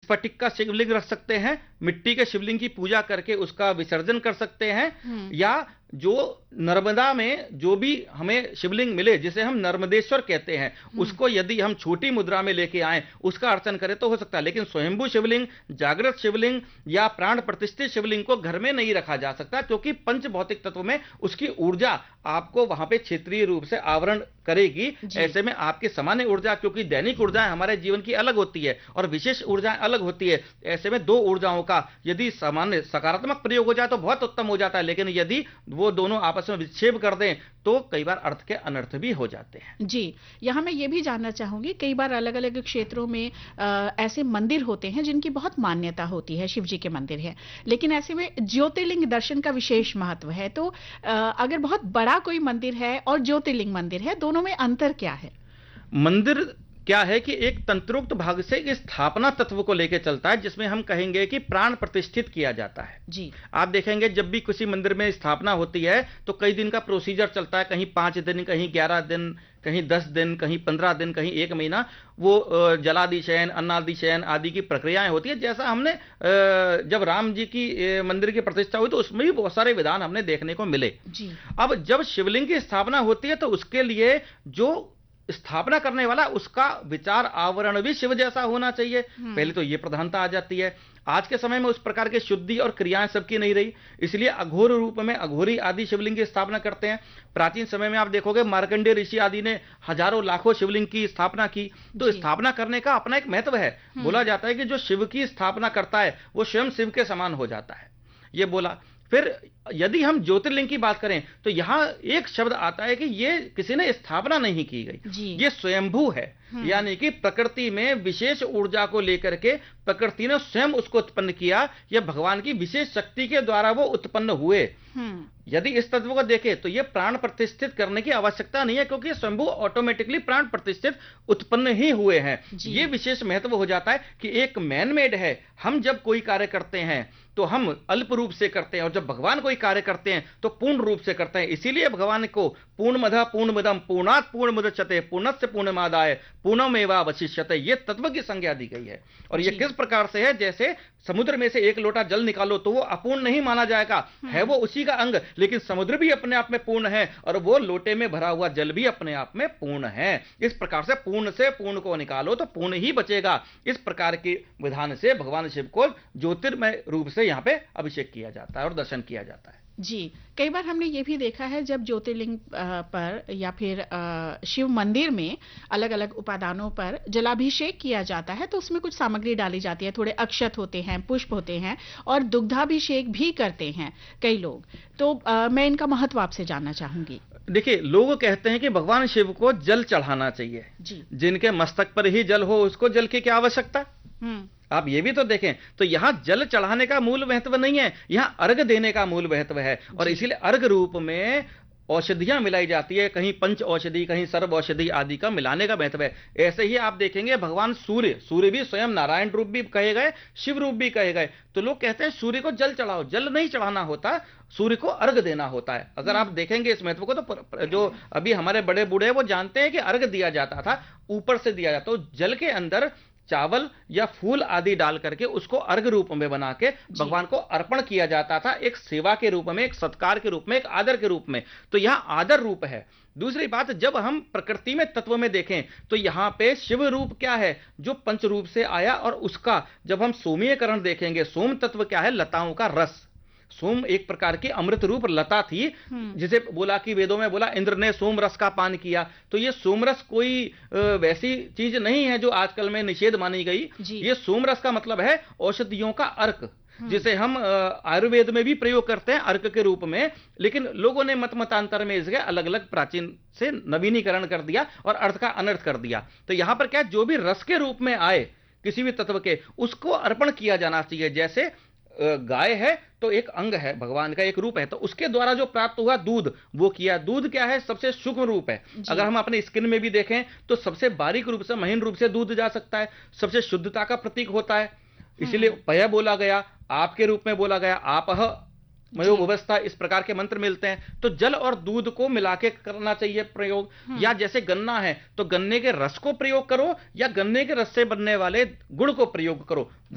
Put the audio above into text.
स्फटिक का शिवलिंग रख सकते हैं, मिट्टी के शिवलिंग की पूजा करके उसका विसर्जन कर सकते हैं, या जो नर्मदा में जो भी हमें शिवलिंग मिले जिसे हम नर्मदेश्वर कहते हैं, उसको यदि हम छोटी मुद्रा में लेके आए, उसका अर्चन करें तो हो सकता है। लेकिन स्वयंभू शिवलिंग, जागृत शिवलिंग या प्राण प्रतिष्ठित शिवलिंग को घर में नहीं रखा जा सकता, क्योंकि पंच भौतिक तत्व में उसकी ऊर्जा आपको वहां पे क्षेत्रीय रूप से आवरण करेगी। ऐसे में आपकी सामान्य ऊर्जा, क्योंकि दैनिक ऊर्जाएं हमारे जीवन की अलग होती है और विशेष ऊर्जाएं अलग होती है, ऐसे में दो ऊर्जाओं का यदि सामान्य सकारात्मक प्रयोग हो जाए तो बहुत उत्तम हो जाता है, लेकिन यदि वो दोनों आपस में विक्षेप कर दें तो कई बार अर्थ के अनर्थ भी हो जाते हैं। जी, यहाँ मैं ये भी जानना चाहूंगी, कई बार अलग अलग क्षेत्रों में ऐसे मंदिर होते हैं जिनकी बहुत मान्यता होती है, शिव जी के मंदिर है, लेकिन ऐसे में ज्योतिर्लिंग दर्शन का विशेष महत्व है। तो अगर बहुत बड़ा कोई मंदिर है और ज्योतिर्लिंग मंदिर है, दोनों में अंतर क्या है? मंदिर क्या है कि एक तंत्रोक्त भाग से एक स्थापना तत्व को लेकर चलता है, जिसमें हम कहेंगे कि प्राण प्रतिष्ठित किया जाता है। जी, आप देखेंगे जब भी किसी मंदिर में स्थापना होती है तो कई दिन का प्रोसीजर चलता है, कहीं 5 दिन, कहीं 11 दिन, कहीं 10 दिन, कहीं 15 दिन, कहीं 1 महीना। वो जलादिशयन, अन्नादिशयन आदि की प्रक्रियाएं होती है। जैसा हमने जब राम जी की मंदिर की प्रतिष्ठा हुई तो उसमें भी बहुत सारे विधान हमने देखने को मिले। जी। अब जब शिवलिंग की स्थापना होती है तो उसके लिए जो स्थापना करने वाला, उसका विचार आवरण भी शिव जैसा होना चाहिए। पहले तो ये प्रधानता आ जाती है। आज के समय में उस प्रकार की शुद्धि और क्रियाएं सबकी नहीं रही, इसलिए अघोर रूप में अघोरी आदि शिवलिंग की स्थापना करते हैं। प्राचीन समय में आप देखोगे मार्कंडेय ऋषि आदि ने हजारों लाखों शिवलिंग की स्थापना की। तो स्थापना करने का अपना एक महत्व है। बोला जाता है कि जो शिव की स्थापना करता है वो स्वयं शिव के समान हो जाता है, ये बोला। फिर यदि हम ज्योतिर्लिंग की बात करें तो यहां एक शब्द आता है कि ये किसी ने स्थापना नहीं की गई, ये स्वयंभू है। यानी कि प्रकृति में विशेष ऊर्जा को लेकर के प्रकृति ने स्वयं उसको उत्पन्न किया, यह भगवान की विशेष शक्ति के द्वारा वो उत्पन्न हुए। यदि इस तत्व को देखें तो ये प्राण प्रतिष्ठित करने की आवश्यकता नहीं है, क्योंकि स्वयंभू ऑटोमेटिकली प्राण प्रतिष्ठित उत्पन्न ही हुए हैं। ये विशेष महत्व हो जाता है कि एक मैन मेड है। हम जब कोई कार्य करते हैं तो हम अल्प रूप से करते हैं, और जब भगवान कोई कार्य करते हैं तो पूर्ण रूप से करते हैं। इसीलिए भगवान को पूर्णमदः पूर्णमिदं पूर्णात् पूर्णमुदच्यते पूर्णस्य पूर्णमादाय पूर्णमेवावशिष्यते, ये तत्व की संज्ञा दी गई है। और ये किस प्रकार से है, जैसे समुद्र में से एक लोटा जल निकालो तो वो अपूर्ण नहीं माना जाएगा, है वो उसी का अंग, लेकिन समुद्र भी अपने आप में पूर्ण है और वो लोटे में भरा हुआ जल भी अपने आप में पूर्ण है। इस प्रकार से पूर्ण से पूर्ण को निकालो तो पूर्ण ही बचेगा। इस प्रकार के विधान से भगवान शिव को ज्योतिर्मय रूप से यहाँ पे अभिषेक किया जाता है और दर्शन किया जाता है। जी, कई बार हमने ये भी देखा है जब ज्योतिर्लिंग पर या फिर शिव मंदिर में अलग अलग उपादानों पर जलाभिषेक किया जाता है तो उसमें कुछ सामग्री डाली जाती है, थोड़े अक्षत होते हैं, पुष्प होते हैं और दुग्धाभिषेक भी करते हैं कई लोग। तो मैं इनका महत्व आपसे जानना चाहूंगी। देखिए, लोग कहते हैं कि भगवान शिव को जल चढ़ाना चाहिए। जिनके मस्तक पर ही जल हो उसको जल की क्या आवश्यकता। आप ये भी तो देखें तो यहां जल चढ़ाने का मूल महत्व नहीं है, यहां अर्घ देने का मूल महत्व है। और इसीलिए अर्घ रूप में औषधियां मिलाई जाती है, कहीं पंच औषधि, कहीं सर्व औषधि आदि का मिलाने का महत्व है। ऐसे ही आप देखेंगे भगवान सूर्य भी स्वयं नारायण रूप भी कहे गए, शिव रूप भी कहे गए। तो लोग कहते हैं सूर्य को जल चढ़ाओ, जल नहीं चढ़ाना होता, सूर्य को अर्घ देना होता है। अगर आप देखेंगे इस महत्व को तो जो अभी हमारे बड़े बूढ़े वो जानते हैं कि अर्घ दिया जाता था, ऊपर से दिया जाता, तो जल के अंदर चावल या फूल आदि डाल करके उसको अर्घ रूप में बना के भगवान को अर्पण किया जाता था, एक सेवा के रूप में, एक सत्कार के रूप में, एक आदर के रूप में। तो यहां आदर रूप है। दूसरी बात, जब हम प्रकृति में तत्व में देखें तो यहां पे शिव रूप क्या है, जो पंच रूप से आया, और उसका जब हम सोमीयकरण देखेंगे, सोम तत्व क्या है, लताओं का रस। सोम एक प्रकार की अमृत रूप लता थी, जिसे बोला कि वेदों में बोला इंद्र ने सोम रस का पान किया। तो ये सोम रस कोई वैसी चीज नहीं है जो आजकल में निषेध मानी गई। ये सोम रस का मतलब है औषधियों का अर्क, जिसे हम आयुर्वेद में भी प्रयोग करते हैं अर्क के रूप में। लेकिन लोगों ने मतांतर में इसके अलग अलग प्राचीन से नवीनीकरण कर दिया और अर्थ का अनर्थ कर दिया। तो यहां पर क्या, जो भी रस के रूप में आए किसी भी तत्व के, उसको अर्पण किया जाना चाहिए। जैसे गाय है तो एक अंग है, भगवान का एक रूप है, तो उसके द्वारा जो प्राप्त हुआ दूध, वो किया। दूध क्या है, सबसे सूक्ष्म रूप है। अगर हम अपने स्किन में भी देखें तो सबसे बारीक रूप से, महीन रूप से दूध जा सकता है, सबसे शुद्धता का प्रतीक होता है। इसीलिए पय बोला गया, आपके रूप में बोला गया, आपह मयो व्यवस्था, इस प्रकार के मंत्र मिलते हैं। तो जल और दूध को मिला के करना चाहिए प्रयोग। या जैसे गन्ना है तो गन्ने के रस को प्रयोग करो या गन्ने के रस से बनने वाले गुड़ को प्रयोग करो।